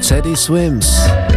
Teddy Swims.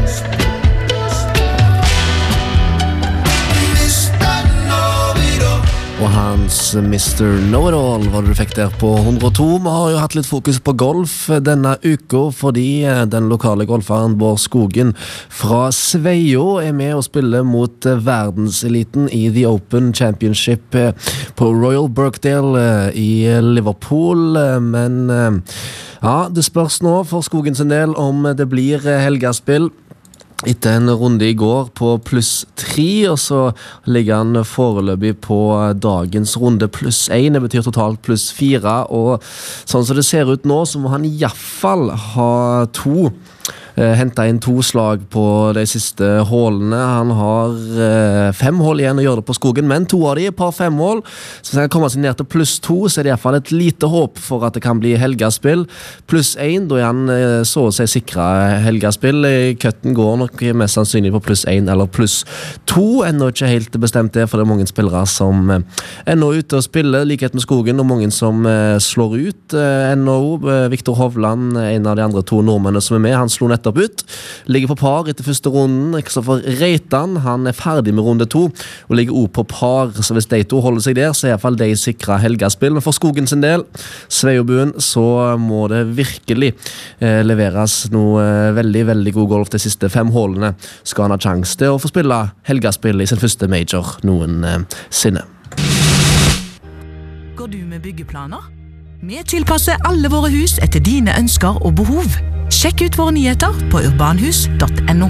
Og hans Mr. Know-It-All var det du fikk der på 102. Vi har jo hatt litt fokus på golf denne uka, fordi den lokale golferen Bård Skogen fra Sveio med og spiller mot verdenseliten i The Open Championship på Royal Birkdale i Liverpool. Men ja, det spørs nå for Skogen sin del om det blir helgespill. Etter en runde i går på +3, og så ligger han foreløpig på dagens runde +1, det betyr totalt +4, og sånn som det ser ut nå, så må han I hvert fall ha hentet inn 2 slag på de siste hålene. Han har 5 hål igjen å gjøre det på Skogen, men 2 av de et par 5 hål, så hvis han kommer seg ned til +2, så det I hvert fall et lite håp for at det kan bli helgespill. +1, da han så å si sikret helgespill. Køtten går nok mest sannsynlig på +1 eller +2. Ennå ikke helt bestemt det, for det mange spillere som ennå ute og spiller, likhet med Skogen, og mange som slår ut. Ennå Viktor Hovland, en av de andre 2 nordmennene som med, han slo nettopp ut, ligger på par etter første runden. Kristoffer Reitan, han ferdig med runde 2 og ligger også på par, så hvis de 2 holder seg der, så I hvert fall de sikret helgespill. Men for Skogen sin del, Sveiobuen, så må det virkelig leveres noe veldig, veldig god golf de siste 5 hålene. Skal han ha chans til å få spille helgespill I sin første major noensinne. Går du med byggeplaner? Vi tilpasser alle våre hus etter dine ønsker og behov. Sjekk ut våre nyheter på urbanhus.no.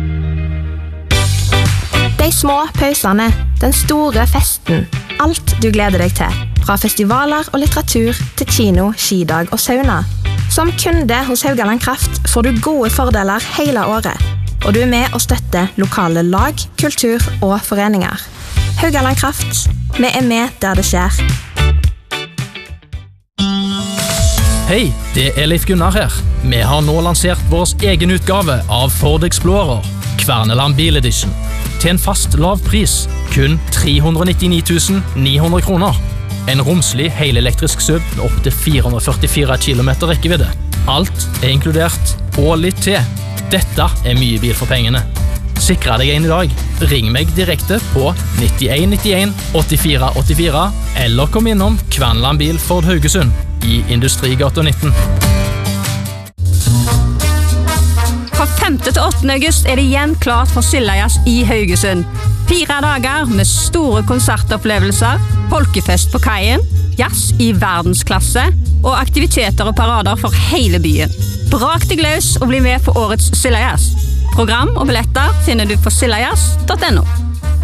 De små pausene, den store festen. Alt du gleder deg til. Fra festivaler og litteratur til kino, skidag og sauna. Som kunde hos Haugaland Kraft får du gode fordeler hele året. Og du med å støtte lokale lag, kultur og foreninger. Haugaland Kraft. Vi med der det skjer. Hei, det Leif Gunnar her. Vi har nå lansert vår egen utgave av Ford Explorer, Kverneland Bil Edition, til en fast lav pris, kun 399 900 kroner. En romslig helelektrisk SUV med opp til 444 km rekkevidde. Alt inkludert, og litt til. Dette mye bil for pengene. Sikre deg en I dag. Ring meg direkte på 91 91 84 84, eller kom innom Kverneland Bil Ford Haugesund I Industrigata 19. Fra 5. til 8. august det igjen klart for Sildajazz I Haugesund. 4 dager med store konsertopplevelser, folkefest på kaien, jazz I verdensklasse og aktiviteter og parader for hele byen. Brak deg løs og bli med på årets Sildajazz. Program og billetter finner du på sildajazz.no.